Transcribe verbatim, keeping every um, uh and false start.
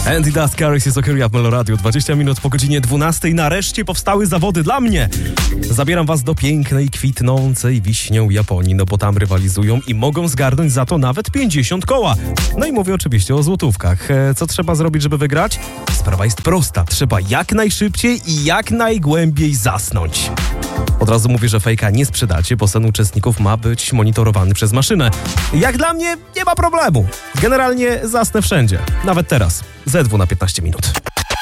Andy Dust, Caris jest Okeria w Meloradiu. dwadzieścia minut po godzinie dwunastej. Nareszcie powstały zawody dla mnie. Zabieram was do pięknej, kwitnącej wiśnią Japonii, no bo tam rywalizują i mogą zgarnąć za to nawet pięćdziesiąt koła. No i mówię oczywiście o złotówkach. Co trzeba zrobić, żeby wygrać? Sprawa jest prosta. Trzeba jak najszybciej i jak najgłębiej zasnąć. Od razu mówię, że fejka nie sprzedacie, bo sen uczestników ma być monitorowany przez maszynę. Jak dla mnie nie ma problemu. Generalnie zasnę wszędzie. Nawet teraz. Z dwóch na piętnaście minut.